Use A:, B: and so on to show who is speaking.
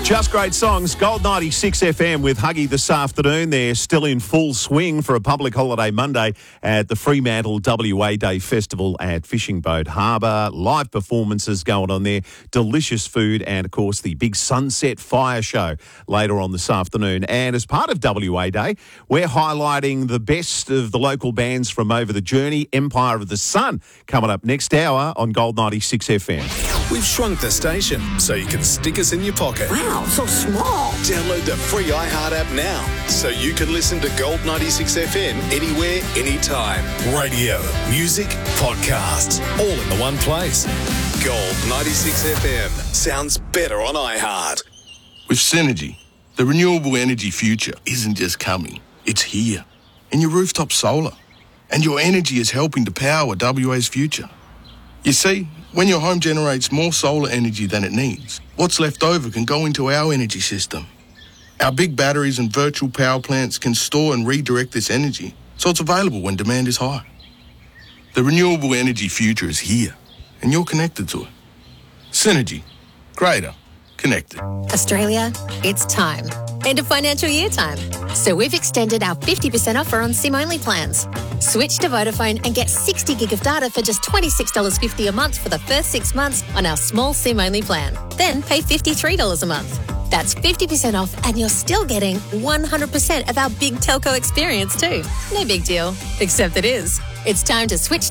A: Just great songs. Gold 96 FM with Huggy this afternoon. They're still in full swing for a public holiday Monday at the Fremantle WA Day Festival at Fishing Boat Harbour. Live performances going on there, delicious food, and of course the big Sunset Fire Show later on this afternoon. And as part of WA Day, we're highlighting the best of the local bands from over the journey. Empire of the Sun coming up next hour on Gold 96 FM.
B: We've shrunk the station so you can stick us in your pocket.
C: Wow, so small.
B: Download the free iHeart app now so you can listen to Gold 96 FM anywhere, anytime. Radio, music, podcasts, all in the one place. Gold 96 FM sounds better on iHeart.
D: With Synergy, the renewable energy future isn't just coming, it's here. In your rooftop solar. And your energy is helping to power WA's future. You see, when your home generates more solar energy than it needs, what's left over can go into our energy system. Our big batteries and virtual power plants can store and redirect this energy so it's available when demand is high. The renewable energy future is here, and you're connected to it. Synergy. Greater. Connected.
E: Australia, it's time. End of financial year time. So we've extended our 50% offer on SIM-only plans. Switch to Vodafone and get 60 gig of data for just $26.50 a month for the first 6 months on our small SIM-only plan. Then pay $53 a month. That's 50% off and you're still getting 100% of our big telco experience too. No big deal, except it is. It's time to switch